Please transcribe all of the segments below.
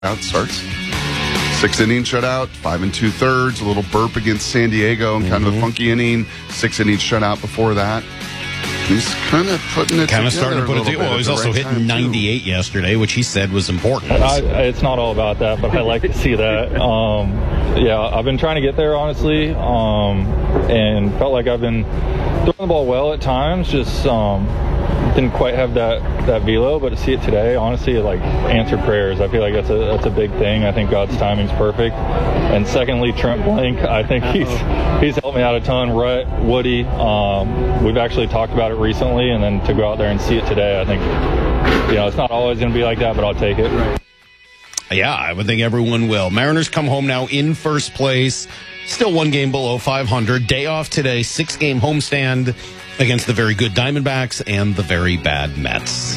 Out starts. 6-inning shutout, 5 2/3, a little burp against San Diego, and kind of a funky inning. 6-inning shutout before that. He's kind of putting it kind of together. Starting to put it together. Well, he's also hitting 98 yesterday, which he said was important. It's not all about that, but I like to see that. Yeah, I've been trying to get there, honestly, and felt like I've been throwing the ball well at times. Just didn't quite have that velo, but to see it today, honestly, like answered prayers. I feel like that's a big thing. I think God's timing's perfect. And secondly, Trent Blank, I think he's helped me out a ton. Rhett, Woody, we've actually talked about it recently, and then to go out there and see it today, I think it's not always going to be like that, but I'll take it. Yeah, I would think everyone will. Mariners come home now in first place, still one game below 500. Day off today, 6-game homestand against the very good Diamondbacks and the very bad Mets.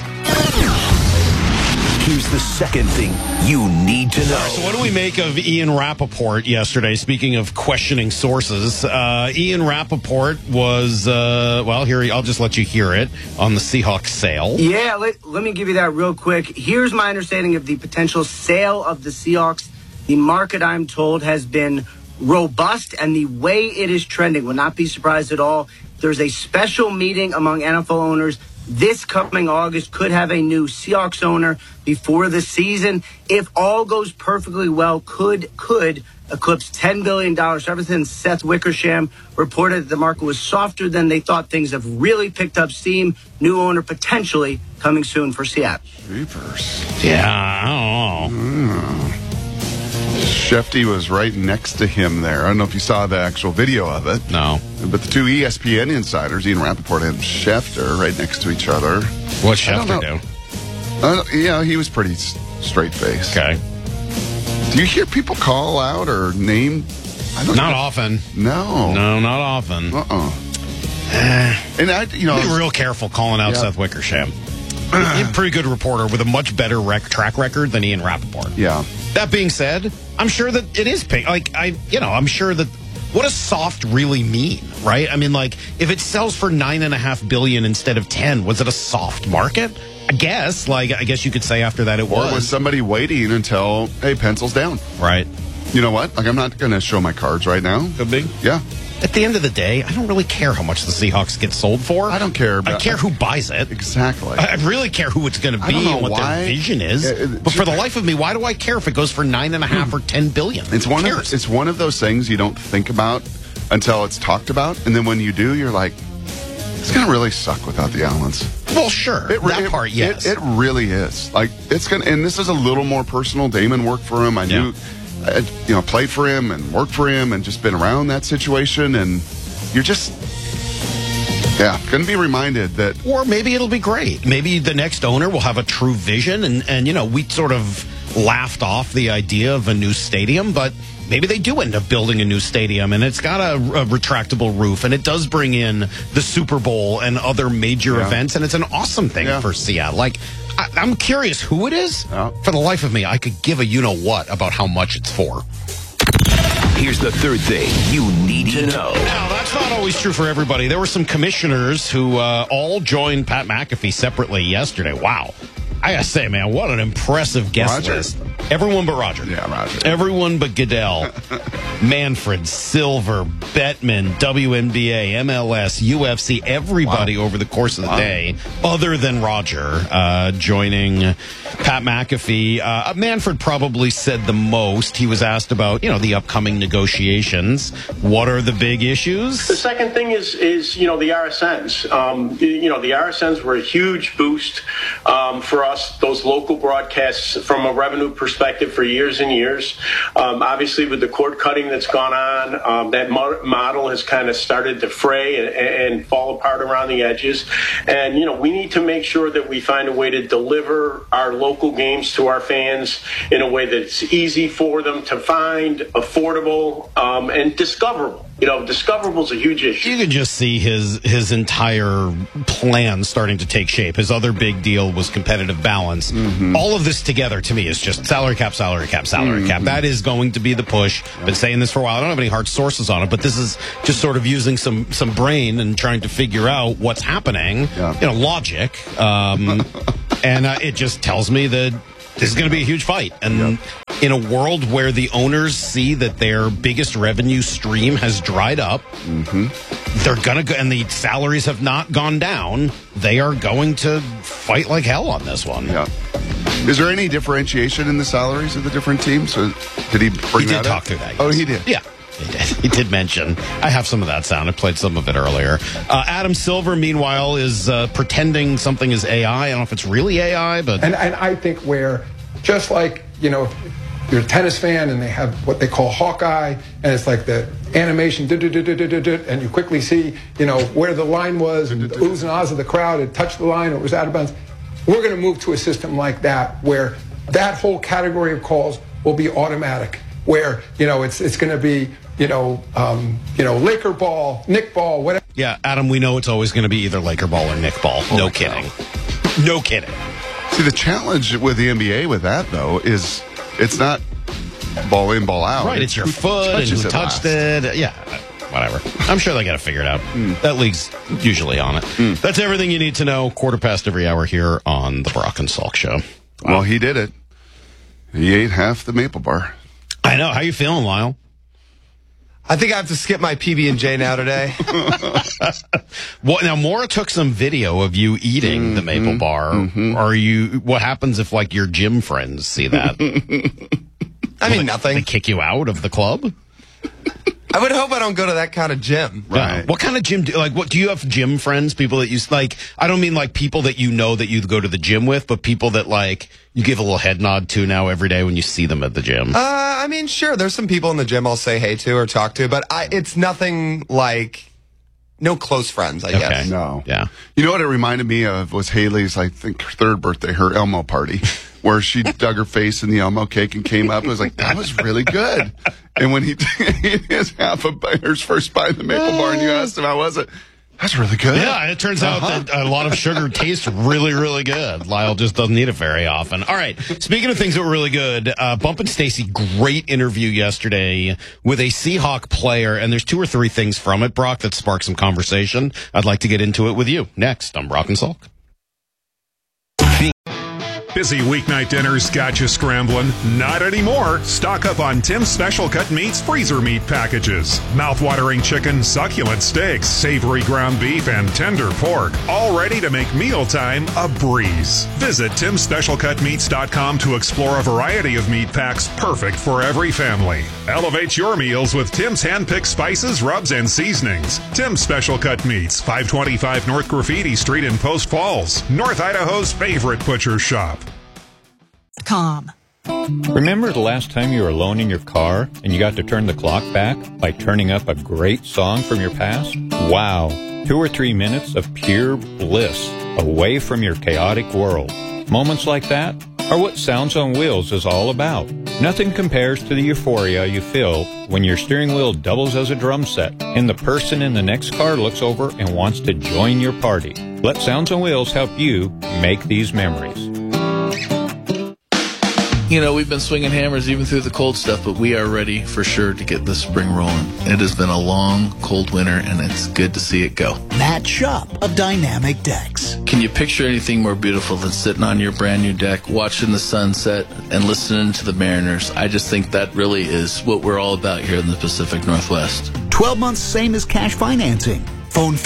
Here's the second thing you need to know. So what do we make of Ian Rappaport yesterday? Speaking of questioning sources, Ian Rappaport was, I'll just let you hear it on the Seahawks sale. Yeah, let me give you that real quick. Here's my understanding of the potential sale of the Seahawks. The market, I'm told, has been robust, and the way it is trending, would not be surprised at all. There's a special meeting among NFL owners this coming August, could have a new Seahawks owner before the season. If all goes perfectly well, could eclipse $10 billion. So ever since Seth Wickersham reported that the market was softer than they thought, things have really picked up steam. New owner potentially coming soon for Seattle. Yeah, I don't know. Shefty was right next to him there. I don't know if you saw the actual video of it. No. But the two ESPN insiders, Ian Rappaport and Schefter, right next to each other. What's Schefter do? He was pretty straight-faced. Okay. Do you hear people call out or name? Not often. No. No, not often. And be real careful calling out Seth Wickersham. He's a pretty good reporter with a much better track record than Ian Rappaport. Yeah. That being said, I'm sure that it is pink. I'm sure that what does soft really mean, right? I mean, like, if it sells for $9.5 billion instead of 10, was it a soft market? I guess you could say after that it was. Or was somebody waiting until, hey, pencil's down? Right. You know what? I'm not going to show my cards right now. Could be. Yeah. At the end of the day, I don't really care how much the Seahawks get sold for. I don't care. I care who buys it. Exactly. I really care who it's going to be and what their vision is. But for the life of me, why do I care if it goes for $9.5 or $10 billion? It's one of those things you don't think about until it's talked about, and then when you do, you're like, it's going to really suck without the Allens. Well, sure. That part, yes. It really is. Like, it's going to, and this is a little more personal. Damon worked for him. I knew. Played for him and worked for him and just been around that situation, and you're just, going to be reminded that. Or maybe it'll be great. Maybe the next owner will have a true vision, and we sort of laughed off the idea of a new stadium, but maybe they do end up building a new stadium, and it's got a retractable roof, and it does bring in the Super Bowl and other major events, and it's an awesome thing for Seattle. Like, I'm curious who it is. For the life of me, I could give a you-know-what about how much it's for. Here's the third thing you need to know. Now, that's not always true for everybody. There were some commissioners who all joined Pat McAfee separately yesterday. Wow. I gotta say, man, what an impressive guest list. Everyone but Roger. Yeah, Roger. Everyone but Goodell. Manfred, Silver, Bettman, WNBA, MLS, UFC, everybody over the course of the day, other than Roger, joining Pat McAfee. Manfred probably said the most. He was asked about, the upcoming negotiations. What are the big issues? The second thing is the RSNs. The RSNs were a huge boost for us, those local broadcasts from a revenue perspective for years and years. Obviously, with the cord cutting that's gone on, that model has kind of started to fray and fall apart around the edges. And, we need to make sure that we find a way to deliver our local games to our fans in a way that's easy for them to find, affordable, and discoverable. Discoverable is a huge issue. You can just see his entire plan starting to take shape. His other big deal was competitive balance. Mm-hmm. All of this together, to me, is just salary cap, salary cap, salary cap. That is going to be the push. I've been saying this for a while. I don't have any hard sources on it, but this is just sort of using some brain and trying to figure out what's happening. Logic. And it just tells me that This is going to be a huge fight. And in a world where the owners see that their biggest revenue stream has dried up, they're going to go, and the salaries have not gone down, they are going to fight like hell on this one. Yeah. Is there any differentiation in the salaries of the different teams? Or did he bring that up? He did talk through that. Oh, he did? Yeah. He did mention. I have some of that sound. I played some of it earlier. Adam Silver, meanwhile, is pretending something is AI. I don't know if it's really AI, but... And I think where, just like, you're a tennis fan and they have what they call Hawkeye, and it's like the animation, and you quickly see, where the line was, and the oohs and ahs of the crowd had touched the line, or it was out of bounds. We're going to move to a system like that, where that whole category of calls will be automatic, where, it's going to be... Laker ball, Nick ball, whatever. Yeah, Adam, we know it's always going to be either Laker ball or Nick ball. No kidding. No kidding. See, the challenge with the NBA with that, though, is it's not ball in, ball out. Right, it's your foot and who touched it. Yeah, whatever. I'm sure they got it figured out. That league's usually on it. That's everything you need to know. 1/4 every hour here on the Brock and Salk Show. Wow. Well, he did it. He ate half the maple bar. I know. How you feeling, Lyle? I think I have to skip my PB&J now today. Now, Maura took some video of you eating the maple bar. What happens if, your gym friends see that? I mean, nothing. They kick you out of the club? I would hope I don't go to that kind of gym. Right. Yeah. What kind of gym what do you have gym friends, people that you I don't mean people that that you go to the gym with, but people that you give a little head nod to now every day when you see them at the gym? I mean, sure, there's some people in the gym I'll say hey to or talk to, but it's nothing no close friends, I guess. No. Yeah. You know what it reminded me of was Haley's, I think, her 3rd birthday, her Elmo party, where she dug her face in the Elmo cake and came up. It was that was really good. And when he ate his first bite of the maple bar, and you asked him, how was it? That's really good. Yeah, it turns out that a lot of sugar tastes really, really good. Lyle just doesn't eat it very often. All right, speaking of things that were really good, Bump and Stacy, great interview yesterday with a Seahawk player, and there's 2 or 3 things from it, Brock, that sparked some conversation. I'd like to get into it with you. Next, I'm Brock and Salk. Busy weeknight dinners got you scrambling? Not anymore. Stock up on Tim's Special Cut Meats freezer meat packages. Mouth-watering chicken, succulent steaks, savory ground beef, and tender pork. All ready to make mealtime a breeze. Visit Tim'sSpecialCutMeats.com to explore a variety of meat packs perfect for every family. Elevate your meals with Tim's hand-picked spices, rubs, and seasonings. Tim's Special Cut Meats, 525 North Graffiti Street in Post Falls, North Idaho's favorite butcher shop. Remember the last time you were alone in your car and you got to turn the clock back by turning up a great song from your past? Wow. 2 or 3 minutes of pure bliss away from your chaotic world. Moments like that are what Sounds on Wheels is all about. Nothing compares to the euphoria you feel when your steering wheel doubles as a drum set and the person in the next car looks over and wants to join your party. Let Sounds on Wheels help you make these memories. We've been swinging hammers even through the cold stuff, but we are ready for sure to get the spring rolling. It has been a long, cold winter, and it's good to see it go. Matt Shupp of Dynamic Decks. Can you picture anything more beautiful than sitting on your brand new deck, watching the sunset, and listening to the Mariners? I just think that really is what we're all about here in the Pacific Northwest. 12 months, same as cash financing. Phone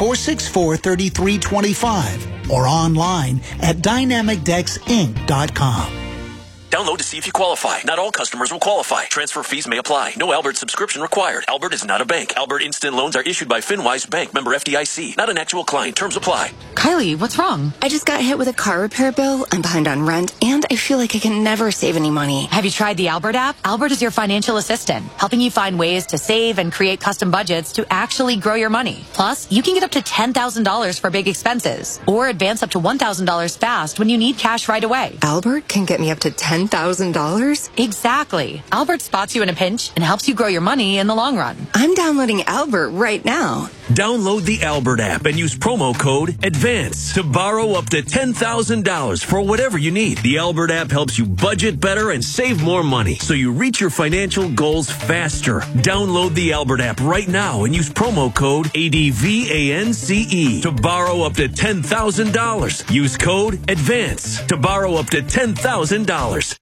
464-3325 or online at DynamicDecksInc.com. Download to see if you qualify. Not all customers will qualify. Transfer fees may apply. No Albert subscription required. Albert is not a bank. Albert Instant Loans are issued by FinWise Bank, member FDIC. Not an actual client. Terms apply. Kylie, what's wrong? I just got hit with a car repair bill. I'm behind on rent, and I feel like I can never save any money. Have you tried the Albert app? Albert is your financial assistant, helping you find ways to save and create custom budgets to actually grow your money. Plus, you can get up to $10,000 for big expenses, or advance up to $1,000 fast when you need cash right away. Albert can get me up to $10,000? Exactly. Albert spots you in a pinch and helps you grow your money in the long run. I'm downloading Albert right now. Download the Albert app and use promo code ADVANCE to borrow up to $10,000 for whatever you need. The Albert app helps you budget better and save more money so you reach your financial goals faster. Download the Albert app right now and use promo code ADVANCE to borrow up to $10,000. Use code ADVANCE to borrow up to $10,000.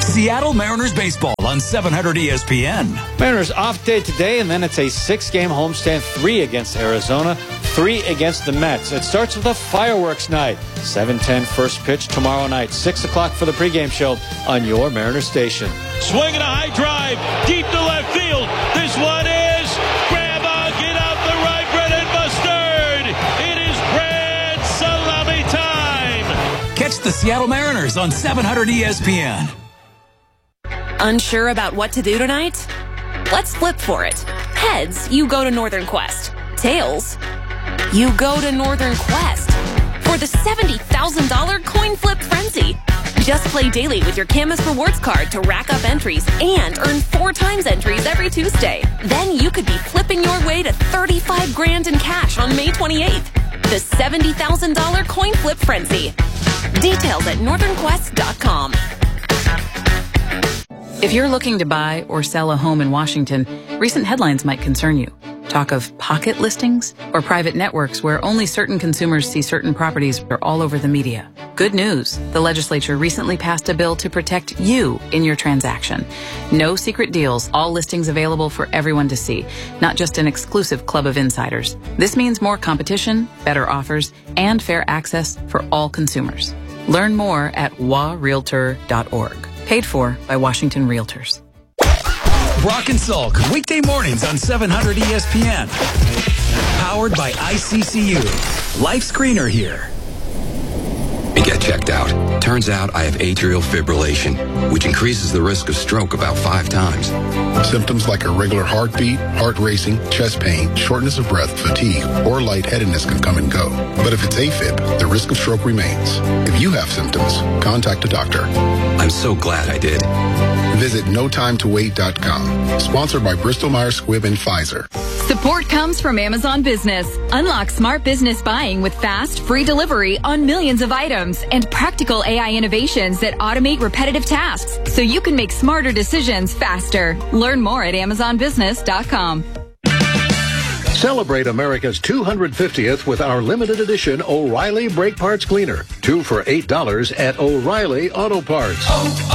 Seattle Mariners baseball on 700 ESPN. Mariners off day today, and then it's a 6-game homestand, 3 against Arizona, 3 against the Mets. It starts with a fireworks night. 7:10 first pitch tomorrow night, 6 o'clock for the pregame show on your Mariners station. Swinging a high drive, deep to left field. This one is grandma, get out the right, bread and mustard. It is bread salami time. Catch the Seattle Mariners on 700 ESPN. Unsure about what to do tonight? Let's flip for it. Heads, you go to Northern Quest. Tails, you go to Northern Quest for the $70,000 coin flip frenzy. Just play daily with your Camus Rewards card to rack up entries and earn 4 times entries every Tuesday. Then you could be flipping your way to $35,000 in cash on May 28th. The $70,000 coin flip frenzy. Details at northernquest.com. If you're looking to buy or sell a home in Washington, recent headlines might concern you. Talk of pocket listings or private networks where only certain consumers see certain properties are all over the media. Good news. The legislature recently passed a bill to protect you in your transaction. No secret deals, all listings available for everyone to see, not just an exclusive club of insiders. This means more competition, better offers, and fair access for all consumers. Learn more at warealtor.org. Paid for by Washington Realtors. Brock and Salk, weekday mornings on 700 ESPN. Powered by ICCU. Life Screener here. I get checked out. Turns out I have atrial fibrillation, which increases the risk of stroke about 5 times. Symptoms like irregular heartbeat, heart racing, chest pain, shortness of breath, fatigue, or lightheadedness can come and go. But if it's AFib, the risk of stroke remains. If you have symptoms, contact a doctor. I'm so glad I did. Visit NoTimeToWait.com. Sponsored by Bristol-Myers Squibb and Pfizer. Support comes from Amazon Business. Unlock smart business buying with fast, free delivery on millions of items and practical AI innovations that automate repetitive tasks so you can make smarter decisions faster. Learn more at AmazonBusiness.com. Celebrate America's 250th with our limited edition O'Reilly Brake Parts Cleaner. 2 for $8 at O'Reilly Auto Parts.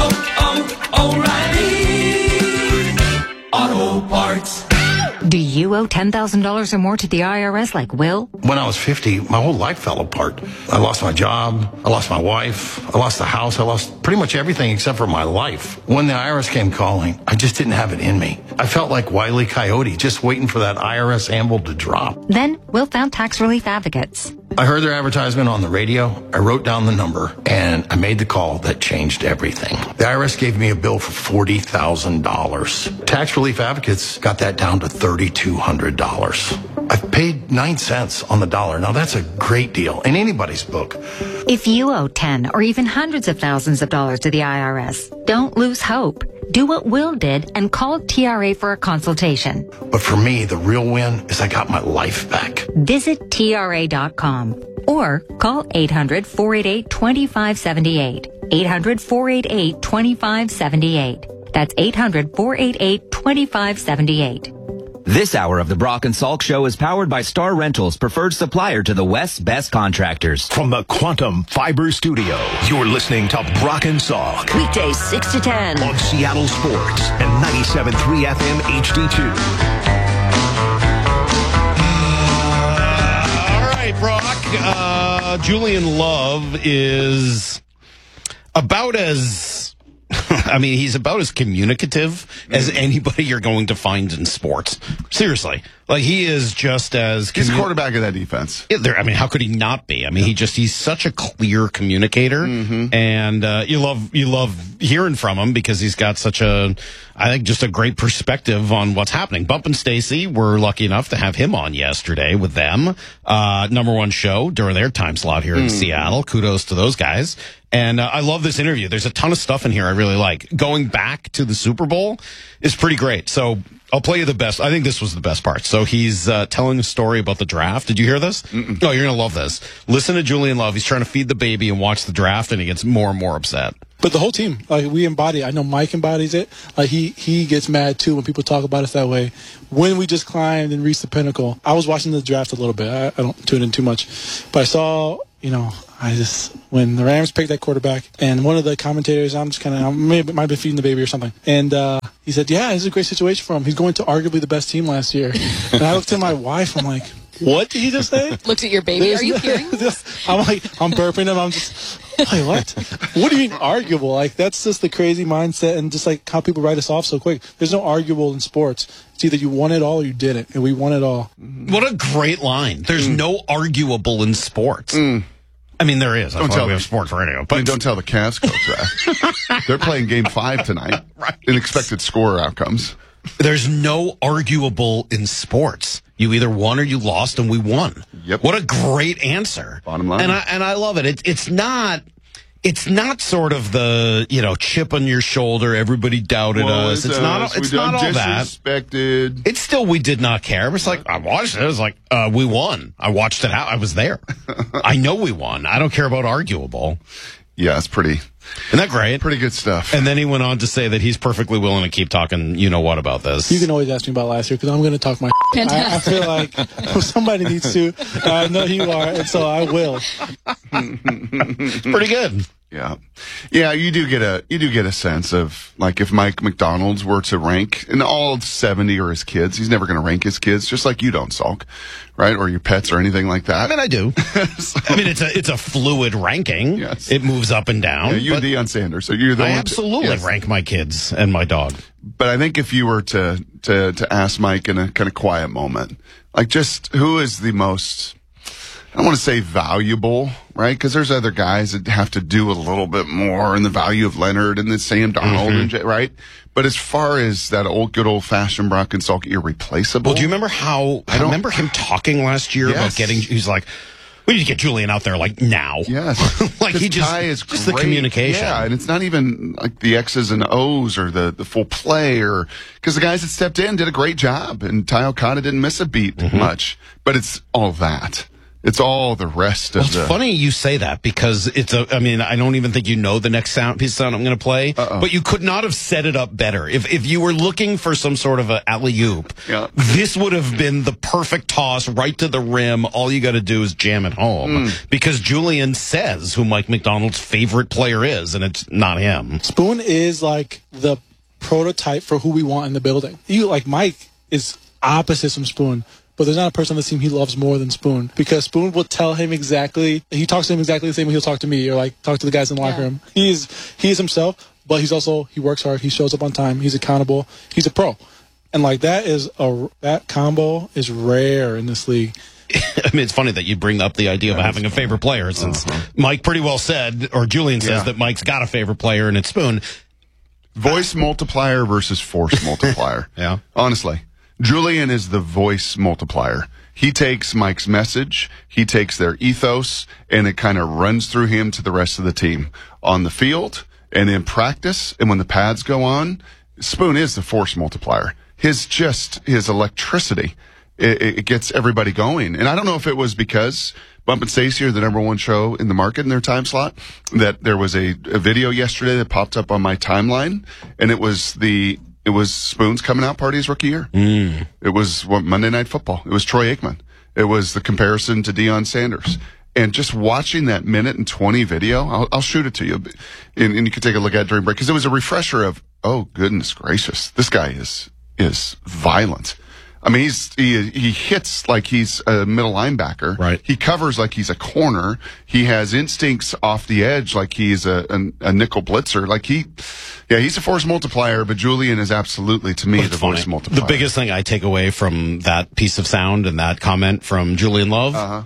O'Reilly Auto Parts. Do you owe $10,000 or more to the IRS like Will? When I was 50, my whole life fell apart. I lost my job. I lost my wife. I lost the house. I lost pretty much everything except for my life. When the IRS came calling, I just didn't have it in me. I felt like Wile E. Coyote, just waiting for that IRS anvil to drop. Then Will found Tax Relief Advocates. I heard their advertisement on the radio. I wrote down the number, and I made the call that changed everything. The IRS gave me a bill for $40,000. Tax Relief Advocates got that down to $3,200. I've paid 9 cents on the dollar. Now, that's a great deal in anybody's book. If you owe 10 or even hundreds of thousands of dollars to the IRS, don't lose hope. Do what Will did and call TRA for a consultation. But for me, the real win is I got my life back. Visit TRA.com or call 800-488-2578. 800-488-2578. That's 800-488-2578. This hour of the Brock and Salk Show is powered by Star Rentals, preferred supplier to the West's best contractors. From the Quantum Fiber Studio, you're listening to Brock and Salk. Weekdays 6 to 10. On Seattle Sports and 97.3 FM HD2. All right, Brock. Julian Love is about as... I mean, he's about as communicative as anybody you're going to find in sports. Seriously. Like, he is just as... He's quarterback of that defense. I mean, how could he not be? I mean, he's such a clear communicator, and you love hearing from him because he's got such I think, just a great perspective on what's happening. Bump and Stacy were lucky enough to have him on yesterday with them. Number one show during their time slot here in Seattle. Kudos to those guys. And I love this interview. There's a ton of stuff in here I really like. Going back to the Super Bowl is pretty great. So I'll play you the best. I think this was the best part. So he's telling a story about the draft. Did you hear this? Oh, you're going to love this. Listen to Julian Love. He's trying to feed the baby and watch the draft, and he gets more and more upset. But the whole team, we embody it. I know Mike embodies it. He gets mad, too, when people talk about us that way. When we just climbed and reached the pinnacle, I was watching the draft a little bit. I don't tune in too much. But I saw when the Rams picked that quarterback, and one of the commentators, I might have been feeding the baby or something, and he said, yeah, this is a great situation for him. He's going to arguably the best team last year. And I looked at my wife, I'm like, what did he just say? Looked at your baby. Are you kidding? I'm burping him. I'm just, like, what? What do you mean arguable? Like, that's just the crazy mindset and just like how people write us off so quick. There's no arguable in sports. It's either you won it all or you didn't, and we won it all. What a great line. There's no arguable in sports. I mean, there is. That's why we have sports radio. But don't tell the Cavs coach that. They're playing Game 5 tonight. Right. In expected score outcomes. There's no arguable in sports. You either won or you lost, and we won. Yep. What a great answer. Bottom line. And I love it. It's not sort of the, chip on your shoulder, everybody doubted us. It's not all that. Disrespected. It's still, we did not care. It's like, I watched it. It was like, we won. I watched it out. I was there. I know we won. I don't care about arguable. Yeah, it's pretty. Isn't that great? Pretty good stuff. And then he went on to say that he's perfectly willing to keep talking, what about this. You can always ask me about last year because I'm going to talk my I feel like somebody needs to. I know you are, and so I will. It's pretty good. Yeah. Yeah, you do get a sense of, like, if Mike McDonald's were to rank, and all 70 are his kids, he's never going to rank his kids, just like you don't, Salk, right? Or your pets or anything like that. I mean, I do. I mean, it's a fluid ranking. Yes. It moves up and down. Yeah, you and Deion Sanders, so you're the one. I absolutely rank my kids and my dog. But I think if you were to ask Mike in a kind of quiet moment, like, just who is the most, I don't want to say valuable, right? Because there's other guys that have to do a little bit more, and the value of Leonard and the Sam Darnold, and right? But as far as that good old-fashioned Brock and Salk irreplaceable. Well, do you remember I remember him talking last year about he's like, we need to get Julian out there, like, now. Yes. Like, he just the communication. Yeah, and it's not even like the X's and O's or the full play, because the guys that stepped in did a great job, and Ty Okada didn't miss a beat much. But it's all that. It's all the rest of It's funny you say that, because I don't even think the next piece of sound I'm going to play, but you could not have set it up better. If you were looking for some sort of a alley-oop, this would have been the perfect toss right to the rim. All you got to do is jam it home, because Julian says who Mike McDonald's favorite player is, and it's not him. Spoon is like the prototype for who we want in the building. Mike is opposite from Spoon. But there's not a person on the team he loves more than Spoon, because Spoon will tell him exactly. He talks to him exactly the same way he'll talk to me, or like talk to the guys in the locker room. He is himself, but he works hard. He shows up on time. He's accountable. He's a pro, and like that combo is rare in this league. I mean, it's funny that you bring up the idea of having a favorite player, since Mike pretty well said, or Julian says that Mike's got a favorite player, and it's Spoon. Voice multiplier versus force multiplier. Yeah, honestly. Julian is the voice multiplier. He takes Mike's message, he takes their ethos, and it kind of runs through him to the rest of the team. On the field, and in practice, and when the pads go on, Spoon is the force multiplier. His electricity, it gets everybody going. And I don't know if it was because Bump and Stacey are the #1 show in the market in their time slot, that there was a video yesterday that popped up on my timeline, and it was Spoon's coming out party his rookie year. It was Monday Night Football. It was Troy Aikman. It was the comparison to Deion Sanders. And just watching that 1:20 video, I'll shoot it to you, and you can take a look at it during break, because it was a refresher of, oh, goodness gracious, this guy is violent. I mean, he hits like he's a middle linebacker. Right. He covers like he's a corner. He has instincts off the edge like he's a nickel blitzer. Like he's a force multiplier, but Julian is absolutely, to me, the voice multiplier. The biggest thing I take away from that piece of sound and that comment from Julian Love,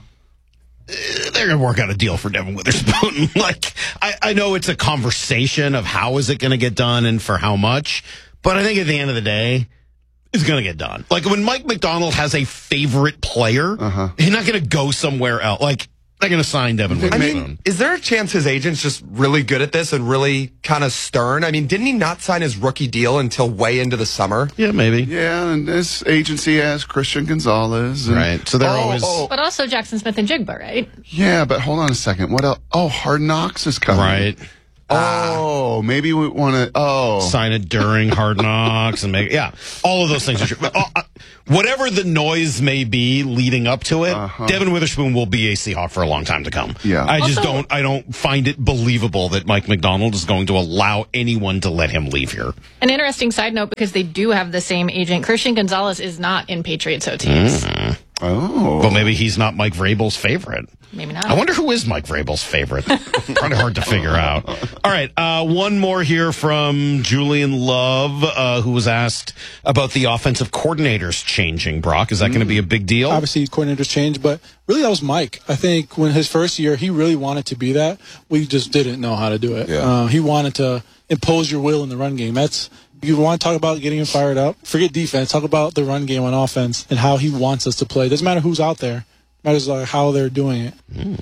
they're going to work out a deal for Devin Witherspoon. Like, I know it's a conversation of how is it going to get done and for how much, but I think at the end of the day, it's going to get done. Like, when Mike McDonald has a favorite player, he's not going to go somewhere else. Like, they're going to sign Devin Witherspoon. I mean, is there a chance his agent's just really good at this and really kind of stern? I mean, didn't he not sign his rookie deal until way into the summer? Yeah, maybe. Yeah, and this agency has Christian Gonzalez. And, right. So they're always... But also Jackson Smith and Jigba, right? Yeah, but hold on a second. What else? Oh, Hard Knocks is coming. Right. Oh, maybe we want to. Sign it during Hard Knocks and all of those things are true. Whatever the noise may be leading up to it, Devin Witherspoon will be a Seahawk for a long time to come. Yeah, I don't find it believable that Mike McDonald is going to allow anyone to let him leave here. An interesting side note, because they do have the same agent. Christian Gonzalez is not in Patriots OTAs. Oh, well, maybe he's not Mike Vrabel's favorite. Maybe not. I wonder who is Mike Vrabel's favorite. Kind of hard to figure out. All right, one more here from Julian Love, who was asked about the offensive coordinators changing. Brock, is that going to be a big deal? Obviously, coordinators change, but really that was Mike. I think when his first year, he really wanted to be that. We just didn't know how to do it. Yeah. He wanted to impose your will in the run game. You want to talk about getting him fired up? Forget defense. Talk about the run game on offense and how he wants us to play. It doesn't matter who's out there. It matters how they're doing it.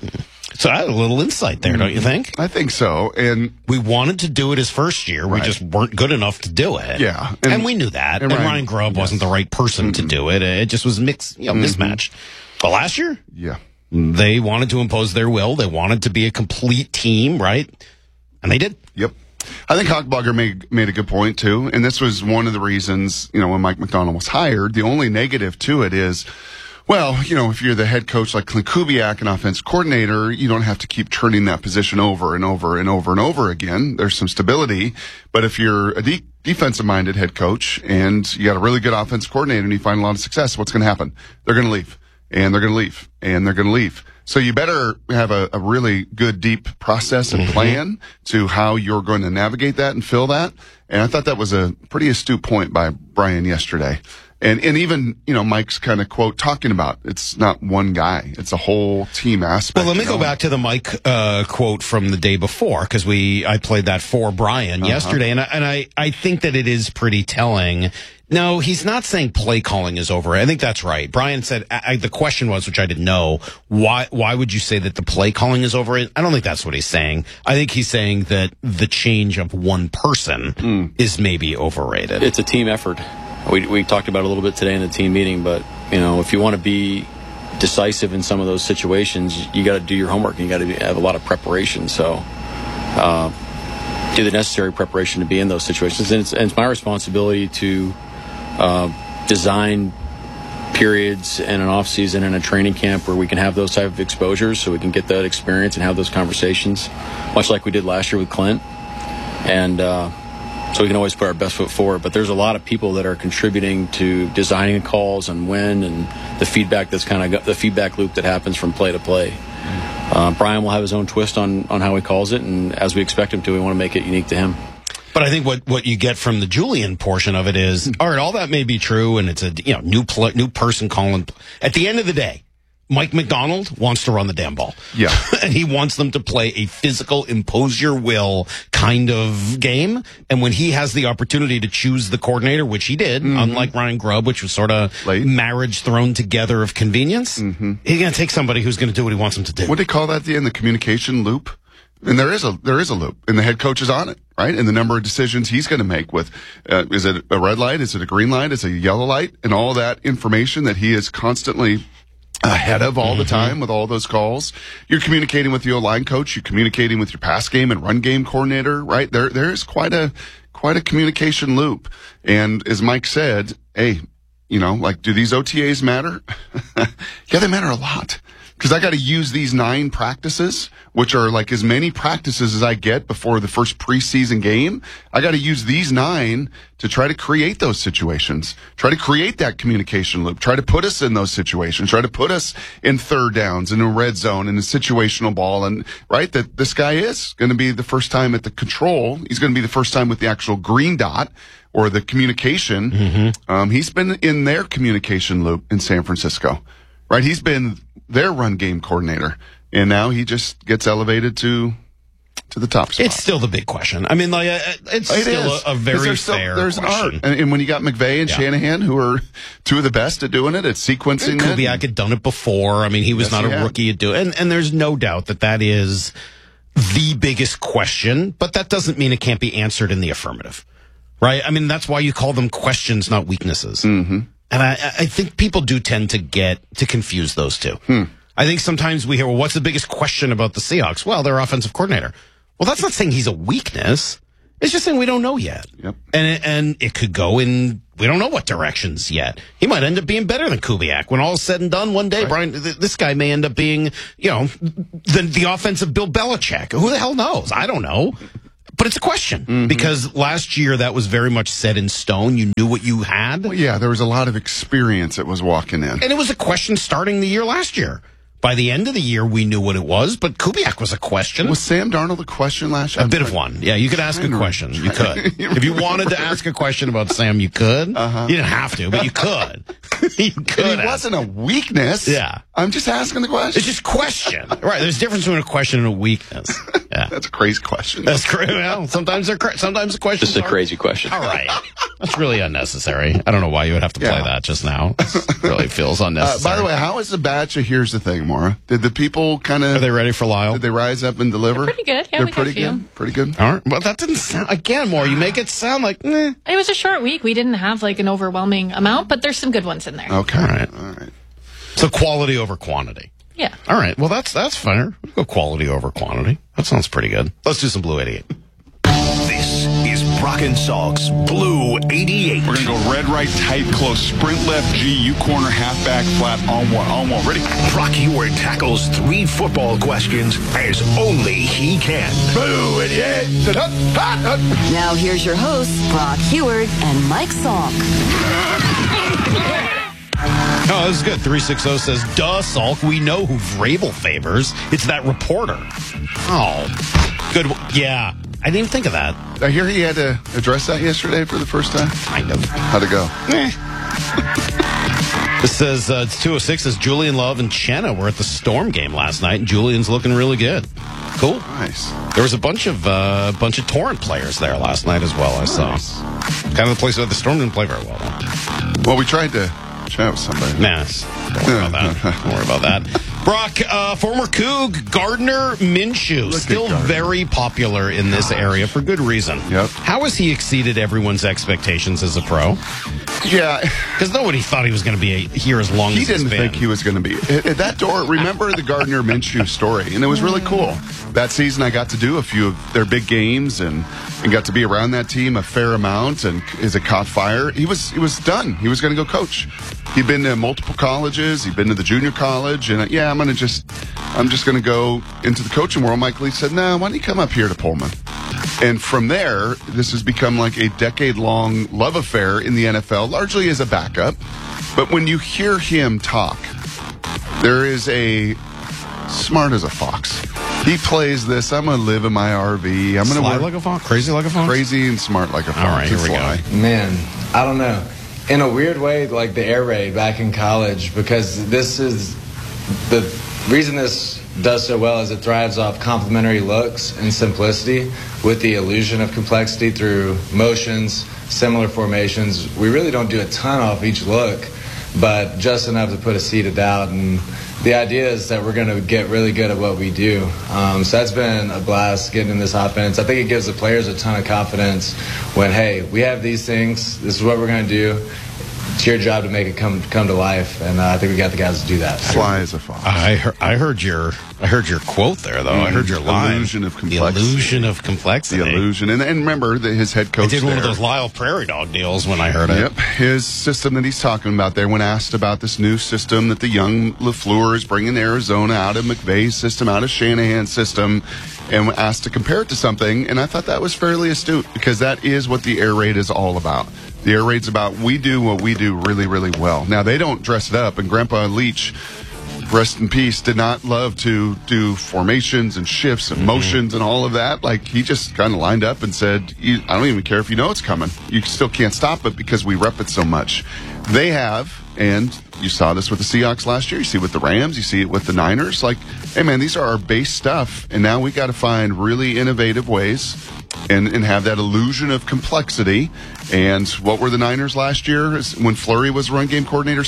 So I had a little insight there, don't you think? I think so. And we wanted to do it his first year. Right. We just weren't good enough to do it. Yeah. And we knew that. And Ryan Grubb wasn't the right person to do it. It just was mismatched. But last year? Yeah. They wanted to impose their will. They wanted to be a complete team, right? And they did. Yep. I think Hochberger made a good point, too. And this was one of the reasons, when Mike McDonald was hired, the only negative to it is, well, if you're the head coach like Clint Kubiak, an offense coordinator, you don't have to keep turning that position over and over and over and over again. There's some stability. But if you're a defensive-minded head coach and you got a really good offense coordinator and you find a lot of success, what's going to happen? They're going to leave. And they're going to leave. And they're going to leave. So you better have a really good, deep process and plan to how you're going to navigate that and fill that. And I thought that was a pretty astute point by Brian yesterday. And even, Mike's kind of quote talking about it's not one guy. It's a whole team aspect. Well, let me go back to the Mike quote from the day before, because I played that for Brian yesterday. And I think that it is pretty telling. No, he's not saying play calling is over. I think that's right. Brian said, the question was, which I didn't know, why would you say that the play calling is over? I don't think that's what he's saying. I think he's saying that the change of one person is maybe overrated. It's a team effort. We talked about it a little bit today in the team meeting, but, if you want to be decisive in some of those situations, you got to do your homework and you got to have a lot of preparation. So, do the necessary preparation to be in those situations. And it's my responsibility to design periods in an off season and a training camp where we can have those type of exposures so we can get that experience and have those conversations, much like we did last year with Clint. And so we can always put our best foot forward. But there's a lot of people that are contributing to designing the calls and when and the feedback that's kind of the feedback loop that happens from play to play. Brian will have his own twist on how he calls it, and as we expect him to, we want to make it unique to him. But I think what you get from the Julian portion of it is, all right, all that may be true, and it's a new person calling. At the end of the day, Mike McDonald wants to run the damn ball. Yeah. And he wants them to play a physical, impose your will kind of game. And when he has the opportunity to choose the coordinator, which he did, unlike Ryan Grubb, which was sort of marriage thrown together of convenience, he's going to take somebody who's going to do what he wants him to do. What do they call that at the end? The communication loop? And there is a loop, and the head coach is on it, right? And the number of decisions he's going to make with, is it a red light? Is it a green light? Is it a yellow light? And all that information that he is constantly ahead of all the time with all those calls. You're communicating with the O-line coach. You're communicating with your pass game and run game coordinator, right? There is quite a communication loop. And as Mike said, hey, do these OTAs matter? Yeah, they matter a lot. Because I got to use these 9 practices, which are like as many practices as I get before the first preseason game. I got to use these 9 to try to create those situations, try to create that communication loop, try to put us in those situations, try to put us in third downs, in a red zone, in a situational ball. And right, that this guy is going to be the first time at the control. He's going to be the first time with the actual green dot or the communication. He's been in their communication loop in San Francisco, right? He's been their run game coordinator, and now he just gets elevated to the top spot. It's still the big question. I mean, it's still a very fair there's question. an art. And when you got McVay and Shanahan, who are two of the best at doing it, at sequencing and Kubiak had done it before. I mean, he was not a rookie at doing it. And there's no doubt that is the biggest question, but that doesn't mean it can't be answered in the affirmative, right? I mean, that's why you call them questions, not weaknesses. And I think people do tend to confuse those two. I think sometimes we hear, well, what's the biggest question about the Seahawks? Well, their offensive coordinator. Well, that's not saying he's a weakness. It's just saying we don't know yet. Yep. And it could go in, we don't know what directions yet. He might end up being better than Kubiak. When all is said and done one day, right. Brian, this guy may end up being, the offensive Bill Belichick. Who the hell knows? I don't know. But it's a question because last year that was very much set in stone. You knew what you had. Well, yeah, there was a lot of experience that was walking in. And it was a question starting the year last year. By the end of the year, we knew what it was, but Kubiak was a question. Was Sam Darnold a question last year? A bit of one. Yeah, you could ask a question. You could. If you wanted to ask a question about Sam, you could. You didn't have to, but you could. You could. It wasn't a weakness. Yeah. I'm just asking the question. It's just question. Right. There's a difference between a question and a weakness. Yeah. That's a crazy question. That's crazy. Well, sometimes the questions Just a crazy question. All right. That's really unnecessary. I don't know why you would have to play that just now. It really feels unnecessary. By the way, how is the batch of Here's the Thing, Maura? Did the people kind of... Are they ready for Lyle? Did they rise up and deliver? They're pretty good. Yeah, They're we got a pretty few. good? Pretty good? All right. Well, that didn't sound... Again, Maura, you make it sound like... It was a short week. We didn't have an overwhelming amount, but there's some good ones in there. Okay. All right. So quality over quantity. Yeah. All right. Well, that's fair. We'll go quality over quantity. That sounds pretty good. Let's do some Blue 88. This is Brock and Salk's Blue 88. We're going to go red, right, tight, close, sprint left, G, U corner, halfback, flat, on one. Ready? Brock Heward tackles 3 football questions as only he can. Blue 88. Now here's your hosts, Brock Heward and Mike Salk. Oh, this is good. 360 says, duh, Salk. We know who Vrabel favors. It's that reporter. Oh, good. Yeah. I didn't even think of that. I hear he had to address that yesterday for the first time. Kind of. How'd it go? This says, it's 206 says Julian Love and Chenna were at the Storm game last night, and Julian's looking really good. Cool. Nice. There was a bunch of Torrent players there last night as well, I saw. Kind of the place where the Storm didn't play very well, though. Well, we tried to chat with somebody. Nah, don't worry about that. Don't worry about that. Brock, former Coug, Gardner Minshew, still very popular in this area for good reason. Yep. How has he exceeded everyone's expectations as a pro? Yeah. Because nobody thought he was going to be here as long as he didn't think he was going to be. At that door, remember the Gardner Minshew story, and it was really cool. That season, I got to do a few of their big games and got to be around that team a fair amount, and as it caught fire, he was done. He was going to go coach. He'd been to multiple colleges. He'd been to the junior college, and I'm just going to go into the coaching world. Mike Leach said, "No, why don't you come up here to Pullman?" And from there, this has become like a decade-long love affair in the NFL, largely as a backup. But when you hear him talk, there is a smart as a fox. He plays this, I'm going to live in my RV. I'm going to work like a fox? Crazy like a fox? Crazy and smart like a fox. All right, here we go. Man, I don't know. In a weird way, like the air raid back in college, because this is the reason this does so well is it thrives off complementary looks and simplicity with the illusion of complexity through motions, similar formations. We really don't do a ton off each look, but just enough to put a seed of doubt. And the idea is that we're going to get really good at what we do. So that's been a blast getting in this offense. I think it gives the players a ton of confidence when, hey, we have these things. This is what we're going to do. It's your job to make it come to life, and I think we got the guys to do that. Fly as a fox. I heard your quote there, though. I heard your line. Illusion of complexity. The illusion of complexity. The illusion, and remember that his head coach. I did one of those Lyle Prairie Dog deals when I heard it. Yep, his system that he's talking about there. When asked about this new system that the young LaFleur is bringing to Arizona out of McVay's system, out of Shanahan's system, and asked to compare it to something, and I thought that was fairly astute because that is what the air raid is all about. The air raid's about we do what we do really, really well. Now, they don't dress it up, and Grandpa Leach, rest in peace, did not love to do formations and shifts and motions and all of that. Like, he just kind of lined up and said, I don't even care if you know it's coming. You still can't stop it because we rep it so much. They have, and you saw this with the Seahawks last year. You see it with the Rams. You see it with the Niners. Like, hey, man, these are our base stuff, and now we got to find really innovative ways and have that illusion of complexity. And what were the Niners last year when Fleury was run game coordinator?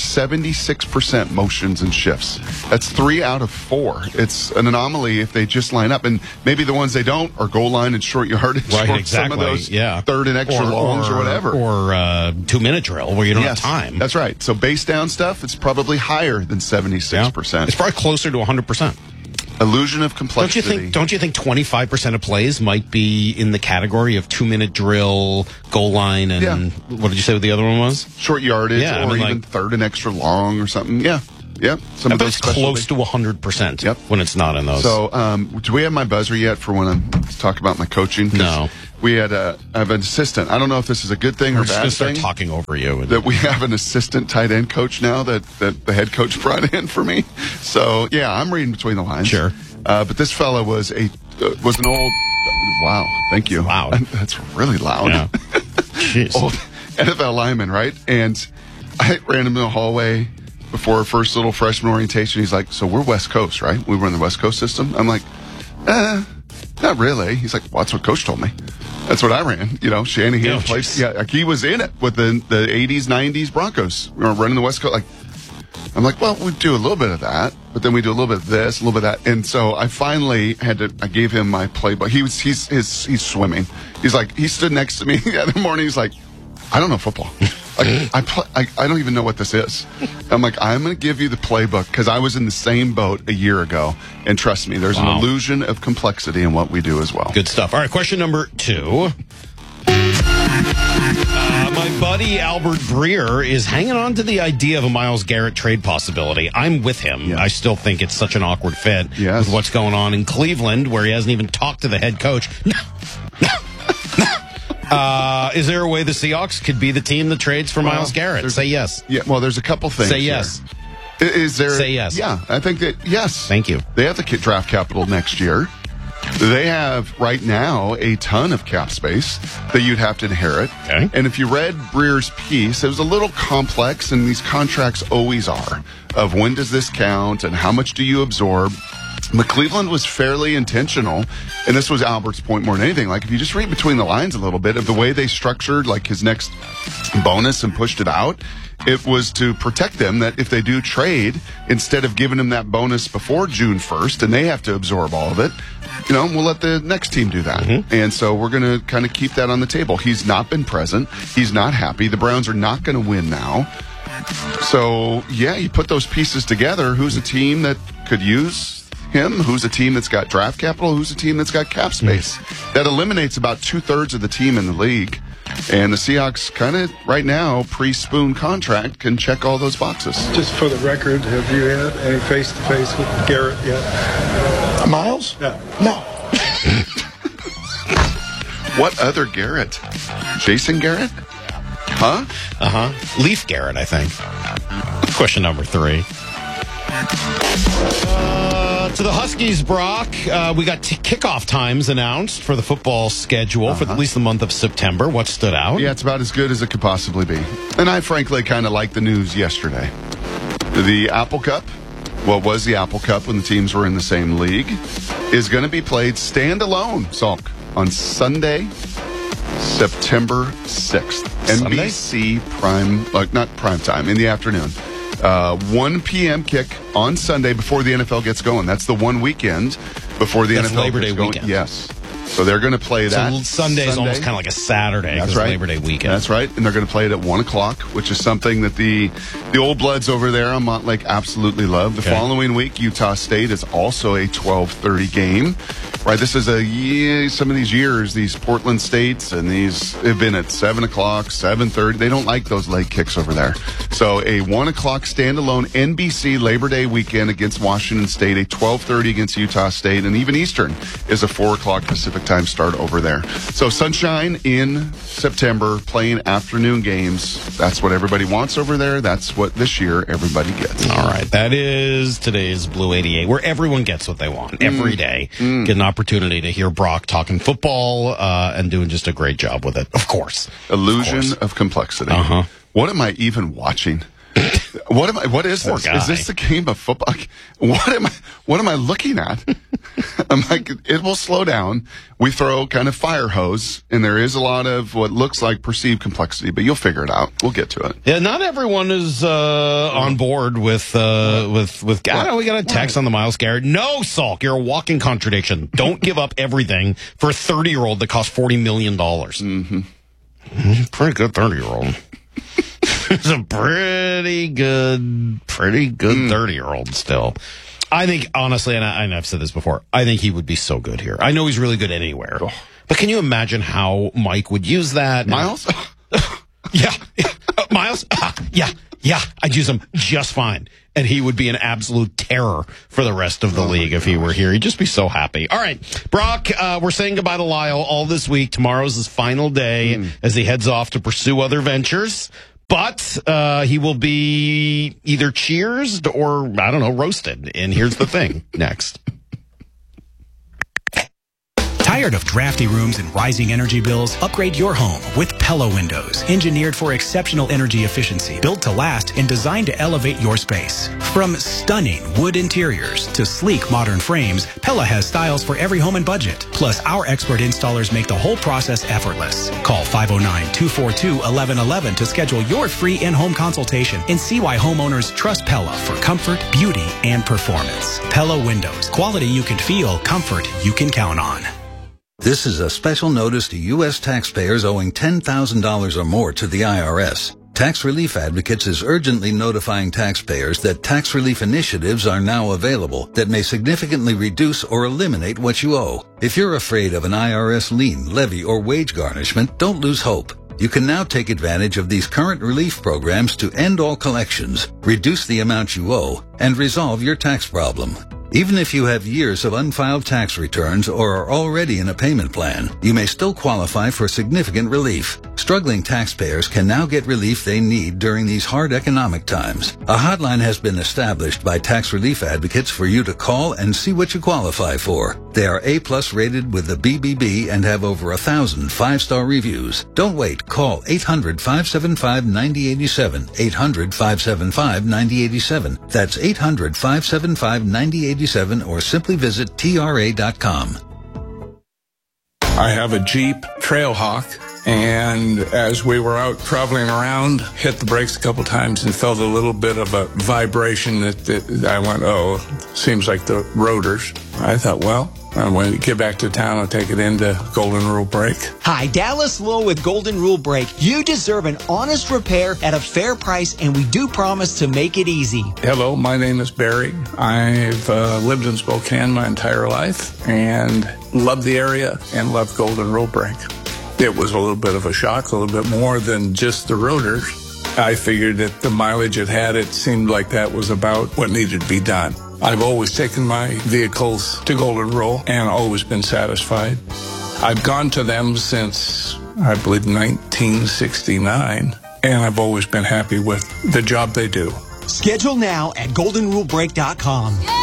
76% motions and shifts. That's 3 out of 4. It's an anomaly if they just line up. And maybe the ones they don't are goal line and short yardage. Right, or exactly. Some of those yeah. third and extra longs or whatever. Or 2-minute drill where you don't have time. That's right. So base down stuff, it's probably higher than 76%. Yeah. It's probably closer to 100%. illusion of complexity. Don't you think 25% of plays might be in the category of 2-minute drill, goal line, and what did you say what the other one was? Short yardage, or even like, third and extra long or something. Yeah. Yep. Some I of bet those it's close to 100% when it's not in those. So, do we have my buzzer yet for when I'm talking about my coaching? No. We had I have an assistant. I don't know if this is a good thing or bad thing. Start talking over you. That we have an assistant tight end coach now that the head coach brought in for me. So, yeah, I'm reading between the lines. Sure. But this fella was an old. Wow. Thank you. Wow. That's really loud. Yeah. Jeez. Old NFL lineman, right? And I ran him in the hallway before our first little freshman orientation. He's like, so we're West Coast, right? We run the West Coast system. I'm like, not really. He's like, well, that's what coach told me. That's what I ran. You know, Shanahan played. Yeah, like he was in it with the 80s, 90s Broncos. We were running the West Coast. Like, I'm like, well, we do a little bit of that, but then we do a little bit of this, a little bit of that. And so I finally I gave him my playbook. He's swimming. He's like, he stood next to me the other morning. He's like, I don't know football. Like, I don't even know what this is. I'm like, I'm going to give you the playbook because I was in the same boat a year ago. And trust me, there's an illusion of complexity in what we do as well. Good stuff. All right, question number 2. My buddy Albert Breer is hanging on to the idea of a Myles Garrett trade possibility. I'm with him. Yes. I still think it's such an awkward fit with what's going on in Cleveland, where he hasn't even talked to the head coach. Is there a way the Seahawks could be the team that trades for Myles Garrett? Say yes. Yeah, well, there's a couple things. Say yes. Is there? Say yes. Yeah, I think that, yes. Thank you. They have the draft capital next year. They have, right now, a ton of cap space that you'd have to inherit. Okay. And if you read Breer's piece, it was a little complex, and these contracts always are, of when does this count and how much do you absorb. But Cleveland was fairly intentional, and this was Albert's point more than anything. Like, if you just read between the lines a little bit of the way they structured, like, his next bonus and pushed it out, it was to protect them that if they do trade, instead of giving them that bonus before June 1st, and they have to absorb all of it, you know, we'll let the next team do that. Mm-hmm. And so we're going to kind of keep that on the table. He's not been present. He's not happy. The Browns are not going to win now. So, yeah, you put those pieces together. Who's a team that could use him? Who's a team that's got draft capital? Who's a team that's got cap space? That eliminates about 2/3 of the team in the league. And the Seahawks kind of, right now, pre-Spoon contract, can check all those boxes. Just for the record, have you had any face-to-face with Garrett yet? Miles? Yeah. No. What other Garrett? Jason Garrett? Huh? Uh-huh. Leaf Garrett, I think. Question number 3. To the Huskies, Brock, we got kickoff times announced for the football schedule for at least the month of September. What stood out? Yeah, it's about as good as it could possibly be. And I frankly kind of liked the news yesterday. The Apple Cup, what was the Apple Cup when the teams were in the same league, is going to be played standalone, Salk, on Sunday, September 6th. Sunday? NBC prime, not prime time, in the afternoon. 1 p.m. kick on Sunday before the NFL gets going. That's the one weekend before the That's NFL Labor gets Day going. weekend. Yes. So they're going to play that. So Sunday is almost kind of like a Saturday. That's right. Labor Day weekend. That's right. And they're going to play it at 1 o'clock, which is something that the old bloods over there on Montlake absolutely love. The following week, Utah State is also a 12:30 game. Right. This is some of these years, these Portland States and these have been at 7 o'clock, 7:30. They don't like those late kicks over there. So a 1 o'clock standalone NBC Labor Day weekend against Washington State, a 12:30 against Utah State, and even Eastern is a 4 o'clock Pacific time start over there. So sunshine in September, playing afternoon games. That's what everybody wants over there. That's what this year everybody gets. All right. That is today's Blue 88, where everyone gets what they want every day. Get an opportunity to hear Brock talking football and doing just a great job with it. Of course. Illusion of complexity. Uh-huh. What am I even watching? What is Poor this? guy. Is this the game of football? What am I looking at? I'm like, it will slow down. We throw kind of fire hose, and there is a lot of what looks like perceived complexity, but you'll figure it out. We'll get to it. Yeah, not everyone is on board with we got a text on the Myles Garrett. No, Salk, you're a walking contradiction. Don't give up everything for a 30-year-old that cost $40 million. Mm-hmm. Pretty good 30-year-old. It's a pretty good 30-year-old still. I think, honestly, and I've said this before, I think he would be so good here. I know he's really good anywhere. But can you imagine how Mike would use that? Miles? Yeah. Miles? Yeah. I'd use him just fine. And he would be an absolute terror for the rest of the league if he were here. He'd just be so happy. All right, Brock, we're saying goodbye to Lyle all this week. Tomorrow's his final day as he heads off to pursue other ventures. But he will be either cheersed or, I don't know, roasted. And here's the thing. Next. Tired of drafty rooms and rising energy bills? Upgrade your home with Pella Windows. Engineered for exceptional energy efficiency, built to last, and designed to elevate your space. From stunning wood interiors to sleek modern frames, Pella has styles for every home and budget. Plus, our expert installers make the whole process effortless. Call 509-242-1111 to schedule your free in-home consultation and see why homeowners trust Pella for comfort, beauty, and performance. Pella Windows. Quality you can feel, comfort you can count on. This is a special notice to U.S. taxpayers owing $10,000 or more to the IRS. Tax Relief Advocates is urgently notifying taxpayers that tax relief initiatives are now available that may significantly reduce or eliminate what you owe. If you're afraid of an IRS lien, levy, or wage garnishment, don't lose hope. You can now take advantage of these current relief programs to end all collections, reduce the amount you owe, and resolve your tax problem. Even if you have years of unfiled tax returns or are already in a payment plan, you may still qualify for significant relief. Struggling taxpayers can now get relief they need during these hard economic times. A hotline has been established by Tax Relief Advocates for you to call and see what you qualify for. They are A+ rated with the BBB and have over 1,000 5-star reviews. Don't wait. Call 800-575-9087. 800-575-9087. That's 800-575-9087. Or simply visit TRA.com. I have a Jeep Trailhawk, and as we were out traveling around, hit the brakes a couple times and felt a little bit of a vibration that I went, oh, seems like the rotors. I thought, well, when we get back to town, I'll take it into Golden Rule Brake. Hi, Dallas Lowe with Golden Rule Brake. You deserve an honest repair at a fair price, and we do promise to make it easy. Hello, my name is Barry. I've lived in Spokane my entire life and love the area and love Golden Rule Brake. It was a little bit of a shock, a little bit more than just the rotors. I figured that the mileage it had, it seemed like that was about what needed to be done. I've always taken my vehicles to Golden Rule and always been satisfied. I've gone to them since, I believe, 1969, and I've always been happy with the job they do. Schedule now at goldenrulebrake.com.